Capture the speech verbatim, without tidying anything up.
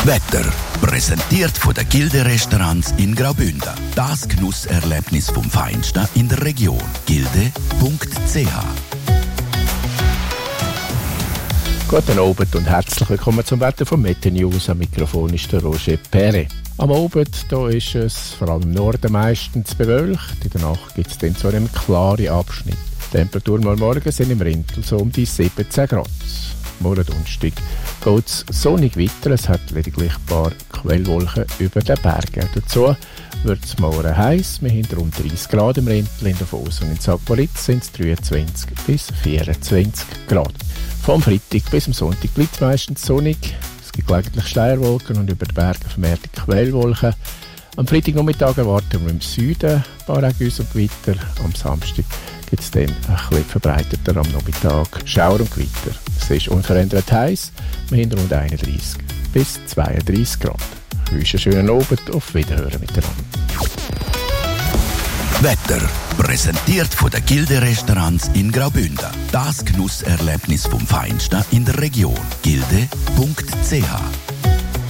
Wetter. Präsentiert von den Gilde-Restaurants in Graubünden. Das Genusserlebnis vom Feinsten in der Region. gilde punkt c h. Guten Abend und herzlich willkommen zum Wetter von Mete News. Am Mikrofon ist der Roger Perret. Am Abend da ist es vor allem im Norden meistens bewölkt. In der Nacht gibt es dann so einen klaren Abschnitt. Die Temperaturen am Morgen sind im Rintel so um die siebzehn Grad. Morgen Donnerstag geht es sonnig weiter. Es hat lediglich ein paar Quellwolken über den Bergen. Dazu wird es morgen heiß. Wir haben rund dreißig Grad im Rintel. In der Foss und in Sackbaritz sind es dreiundzwanzig bis vierundzwanzig Grad. Vom Freitag bis zum Sonntag bleibt es meistens sonnig. Es gibt gelegentlich Steierwolken und über den Bergen vermehrte Quellwolken. Am Freitagnachmittag erwarten wir im Süden ein paar Ergüsse und Gewitter. Am Samstag gibt es dann ein bisschen verbreiteter am Nachmittag Schauer und Gewitter. Es ist unverändert heiß. Wir haben rund einunddreißig bis zweiunddreißig Grad. Ich wünsche einen schönen Abend. Auf Wiederhören miteinander. Wetter. Präsentiert von den Gilde-Restaurants in Graubünden. Das Genusserlebnis vom Feinsten in der Region. gilde punkt c h.